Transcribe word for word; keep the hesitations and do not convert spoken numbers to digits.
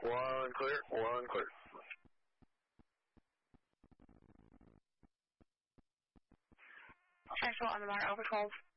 One clear, one clear. Central on the bar, over twelve.